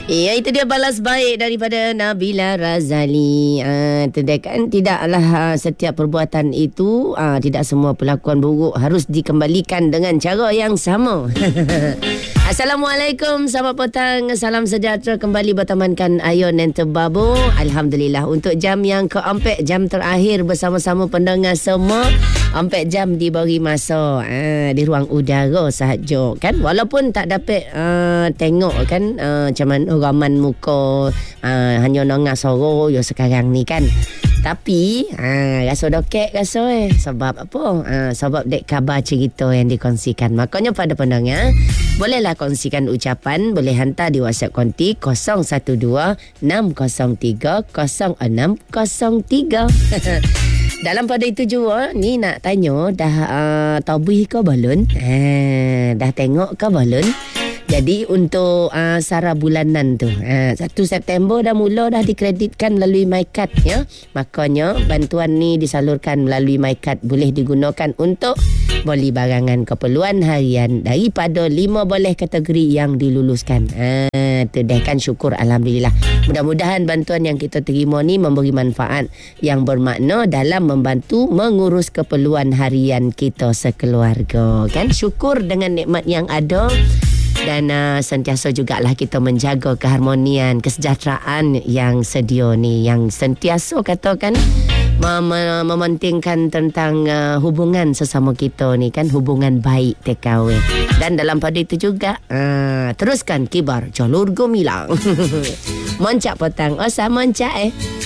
Ya, itu dia balas baik daripada Nabila Razali. Kan tidaklah setiap perbuatan itu, tidak semua perlakuan buruk harus dikembalikan dengan cara yang sama. Assalamualaikum, selamat petang, salam sejahtera, kembali bertemankan Ayon dan Tebabu. Alhamdulillah, untuk jam yang keempat, jam terakhir bersama-sama pendengar semua. 4 jam diberi masa di ruang udara sahaja kan. Walaupun tak dapat tengok kan macam mana raman muka, hanya nengah suara yo sekarang ni kan. Tapi rasa dokek rasa sebab apa? Sebab dek khabar cerita yang dikongsikan. Makanya pada pendengar, bolehlah kongsikan ucapan, boleh hantar di WhatsApp konti 012-603-0603. Dalam pada itu juga ni nak tanya, dah tabih ke belum? Dah tengok ke belum? Jadi untuk sara bulanan tu 1 September dah mula dah dikreditkan melalui MyCard ya. Makanya bantuan ni disalurkan melalui MyCard, boleh digunakan untuk beli barangan keperluan harian daripada 5 boleh kategori yang diluluskan. Tu dah kan, syukur alhamdulillah. Mudah-mudahan bantuan yang kita terima ni memberi manfaat yang bermakna dalam membantu mengurus keperluan harian kita sekeluarga kan. Syukur dengan nikmat yang ada. Dan sentiasa jugalah kita menjaga keharmonian, kesejahteraan yang sedia ni, yang sentiasa katakan mementingkan tentang hubungan sesama kita ni kan, hubungan baik TKW. Dan dalam pada itu juga teruskan kibar jalur gemilang. Moncak petang, osa moncak